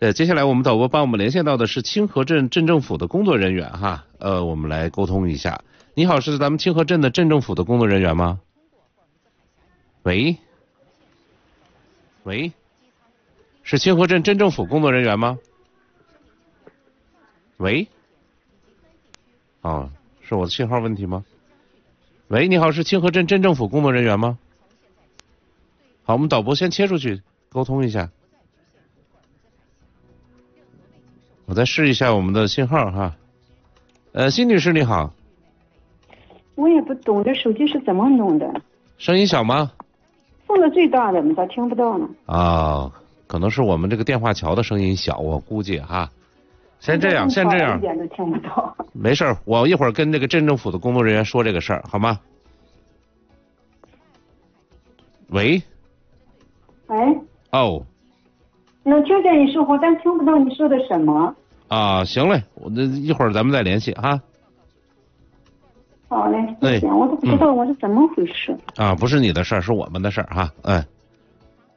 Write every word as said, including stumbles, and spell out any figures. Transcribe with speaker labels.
Speaker 1: 呃，接下来我们导播帮我们连线到的是清河镇镇政府的工作人员哈，呃，我们来沟通一下。你好，是咱们清河镇的镇政府的工作人员吗？喂，喂，是清河镇镇政府工作人员吗？喂，哦，是我的信号问题吗？喂，你好，是清河镇镇政府工作人员吗？好，我们导播先切出去沟通一下。我再试一下我们的信号哈。呃，辛女士你好。
Speaker 2: 我也不懂这手机是怎么弄的。
Speaker 1: 声音小吗？
Speaker 2: 放到最大的，你咋听不到呢？
Speaker 1: 啊，可能是我们这个电话桥的声音小，我估计哈。先这样，先这样。
Speaker 2: 一点都听不到。
Speaker 1: 没事儿，我一会儿跟这个镇政府的工作人员说这个事儿，好吗？喂。
Speaker 2: 喂。
Speaker 1: 哦。
Speaker 2: 能听见你说话，但听不到你说的什么。
Speaker 1: 啊，行嘞，我那一会儿咱们再联系哈。
Speaker 2: 好嘞，谢谢。我都不知道我是怎么回事。
Speaker 1: 啊，不是你的事儿，是我们的事儿哈，哎。